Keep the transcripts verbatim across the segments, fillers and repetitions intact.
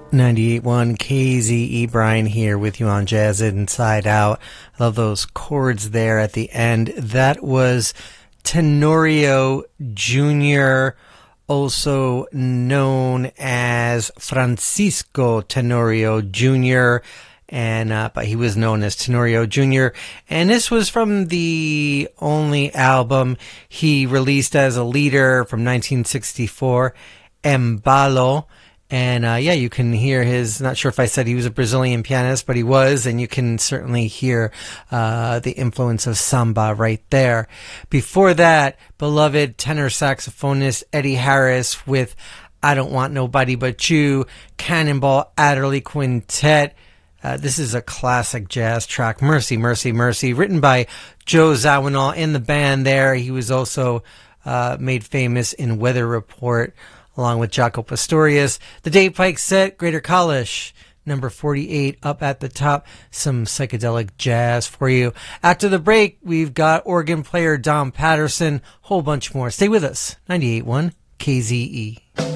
ninety-eight point one K Z E, Brian here with you on Jazz Inside Out. I love those chords there at the end. That was Tenorio Junior, also known as Francisco Tenorio Junior, and uh, but he was known as Tenorio Junior And this was from the only album he released as a leader from nineteen sixty-four, Embalo. And uh, yeah, you can hear his, not sure if I said he was a Brazilian pianist, but he was, and you can certainly hear uh, the influence of samba right there. Before that, beloved tenor saxophonist Eddie Harris with I Don't Want Nobody But You, Cannonball Adderley Quintet. Uh, this is a classic jazz track, Mercy, Mercy, Mercy, written by Joe Zawinul in the band there. He was also uh, made famous in Weather Report, along with Jaco Pastorius. The Dave Pike Set, Greater Kalish, number forty-eight, up at the top. Some psychedelic jazz for you. After the break, we've got organ player Dom Patterson, whole bunch more. Stay with us. ninety-eight point one K Z E.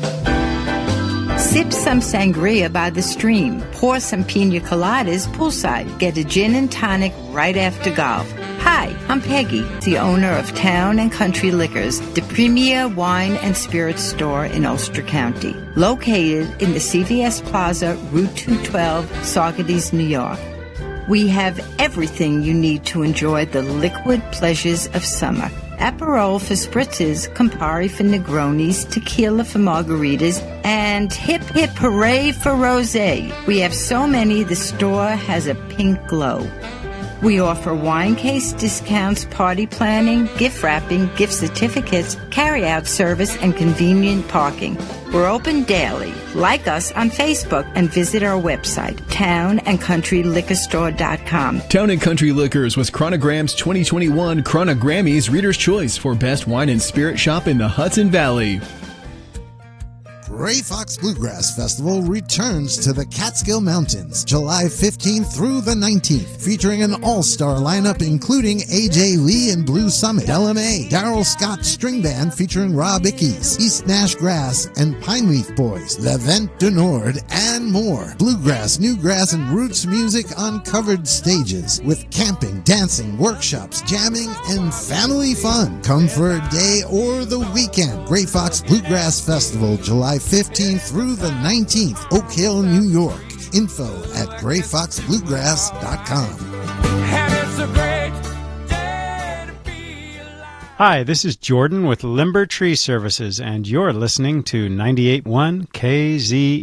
Sip some sangria by the stream. Pour some pina coladas poolside. Get a gin and tonic right after golf. Hi, I'm Peggy, the owner of Town and Country Liquors, the premier wine and spirits store in Ulster County. Located in the C V S Plaza, Route two twelve, Saugerties, New York. We have everything you need to enjoy the liquid pleasures of summer. Aperol for spritzes, Campari for Negronis, tequila for margaritas, and hip hip hooray for rosé. We have so many, the store has a pink glow. We offer wine case discounts, party planning, gift wrapping, gift certificates, carry-out service, and convenient parking. We're open daily. Like us on Facebook and visit our website, town and country liquor store dot com. Town and Country Liquors was Chronogram's twenty twenty-one Chronogrammys Reader's Choice for Best Wine and Spirit Shop in the Hudson Valley. Gray Fox Bluegrass Festival returns to the Catskill Mountains July fifteenth through the nineteenth, featuring an all-star lineup including A J Lee and Blue Summit, L M A, Daryl Scott String Band featuring Rob Ickes, East Nash Grass and Pine Leaf Boys, Le Vent du Nord, and more. Bluegrass, newgrass, and roots music on covered stages with camping, dancing, workshops, jamming, and family fun. Come for a day or the weekend. Gray Fox Bluegrass Festival July fifteenth through the nineteenth, Oak Hill, New York. Info at gray fox bluegrass dot com. Hi, this is Jordan with Limber Tree Services, and you're listening to ninety-eight point one K Z E.